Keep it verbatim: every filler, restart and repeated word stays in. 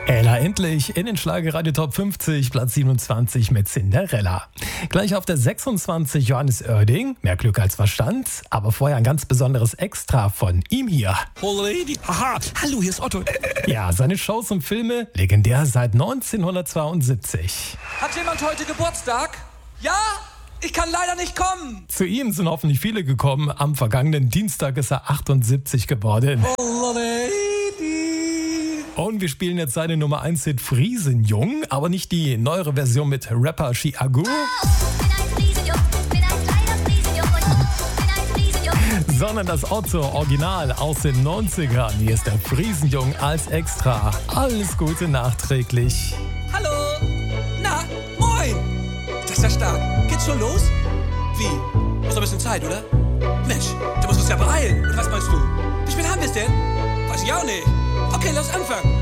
Ella endlich in den Schlagerradio Top fünfzig, Platz siebenundzwanzig mit Cinderella. Gleich auf der sechsundzwanzig Johannes Oerding, mehr Glück als Verstand, aber vorher ein ganz besonderes Extra von ihm hier. Oh Lady, haha, hallo, hier ist Otto. Ja, seine Shows und Filme legendär seit neunzehnhundertzweiundsiebzig. Hat jemand heute Geburtstag? Ja? Ich kann leider nicht kommen. Zu ihm sind hoffentlich viele gekommen. Am vergangenen Dienstag ist er achtundsiebzig geworden. Oh Lady. Und wir spielen jetzt seine Nummer eins Hit Friesenjung, aber nicht die neuere Version mit Rapper Chiago, sondern das Otto-Original aus den neunzigern. Hier ist der Friesenjung als Extra. Alles Gute nachträglich. Hallo. Na, moin. Das ist ja stark. Geht's schon los? Wie? Ist noch ein bisschen Zeit, oder? Mensch, du musst uns ja beeilen. Oder was meinst du? Wie spät haben wir es denn? Weiß ich auch nicht. Okay, lass anfangen.